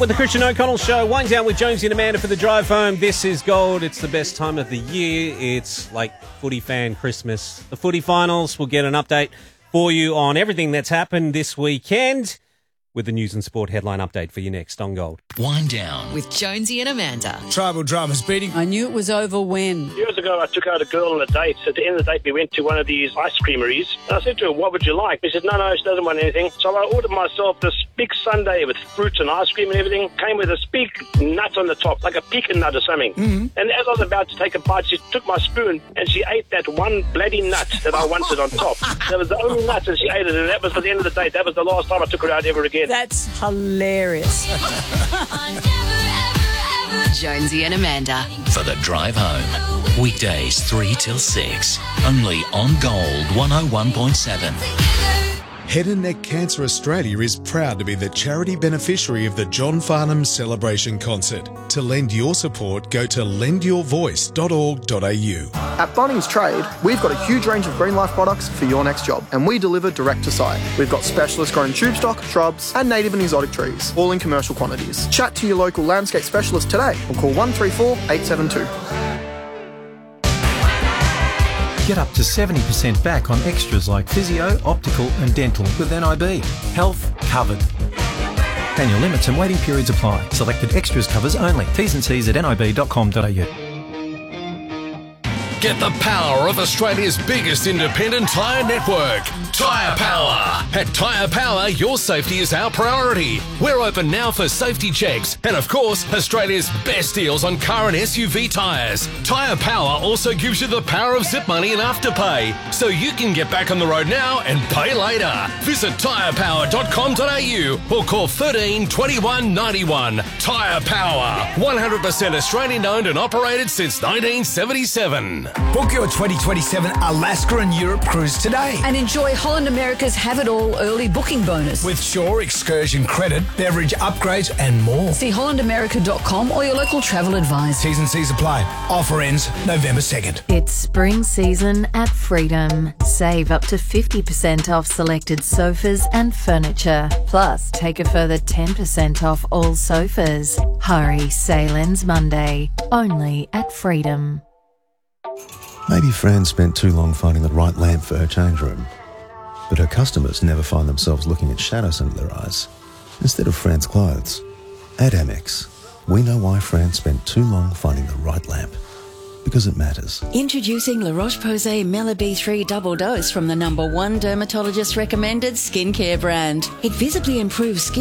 With the Christian O'Connell Show, wind down with Jonesy and Amanda for the drive home. This is gold. It's the best time of the year. It's like footy fan Christmas. The footy finals. We'll get an update for you on everything that's happened this weekend with the news and sport headline update for you next on Gold. Wind down with Jonesy and Amanda. Tribal drama's beating. I knew it was over when. Years ago, I took out a girl on a date. At the end of the date, we went to one of these ice creameries. And I said to her, what would you like? She said, no, she doesn't want anything. So I ordered myself this big sundae with fruits and ice cream and everything. Came with this big nut on the top, like a pecan nut or something. Mm-hmm. And as I was about to take a bite, she took my spoon and she ate that one bloody nut that I wanted on top. That was the only nut, and she ate it. And that was for the end of the date. That was the last time I took her out ever again. That's hilarious. Jonesy and Amanda. for the drive home. Weekdays 3 till 6. Only on Gold 101.7. Head and Neck Cancer Australia is proud to be the charity beneficiary of the John Farnham Celebration Concert. To lend your support, go to lendyourvoice.org.au. At Bunnings Trade, we've got a huge range of Green Life products for your next job, and we deliver direct to site. We've got specialist grown tube stock, shrubs, and native and exotic trees, all in commercial quantities. Chat to your local landscape specialist today or call 134 872. Get up to 70% back on extras like physio, optical and dental with NIB. Health covered. Annual limits and waiting periods apply. Selected extras covers only. T's and C's at nib.com.au. Get the power of Australia's biggest independent tyre network, Tyre Power. At Tyre Power, your safety is our priority. We're open now for safety checks and, of course, Australia's best deals on car and SUV tyres. Tyre Power also gives you the power of zip money and afterpay, so you can get back on the road now and pay later. Visit tyrepower.com.au or call 13 21 91. Tyre Power, 100% Australian owned and operated since 1977. Book your 2027 Alaska and Europe cruise today. And enjoy Holland America's Have It All early booking bonus. With Shore excursion credit, beverage upgrades and more. See hollandamerica.com or your local travel advisor. T's and C's apply. Offer ends November 2nd. It's spring season at Freedom. Save up to 50% off selected sofas and furniture. Plus, take a further 10% off all sofas. Hurry, sale ends Monday. Only at Freedom. Maybe Fran spent too long finding the right lamp for her change room, but her customers never find themselves looking at shadows under their eyes instead of Fran's clothes. At Amex, we know why Fran spent too long finding the right lamp, because it matters. Introducing La Roche-Posay Mela B3 Double Dose from the #1 dermatologist recommended skincare brand. It visibly improves skin